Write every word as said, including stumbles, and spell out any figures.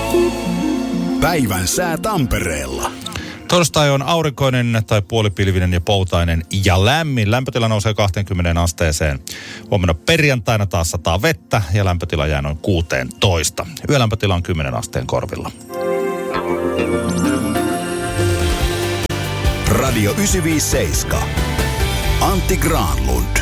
Päivän sää Tampereella. Torstai on aurinkoinen tai puolipilvinen ja poutainen ja lämmin. Lämpötila nousee kaksikymmentä asteeseen. Huomenna perjantaina taas sataa vettä ja lämpötila jää noin kuusitoista. Yölämpötila on kymmenen asteen korvilla. Radio yhdeksänsataaviisikymmentäseitsemän. Antti Granlund.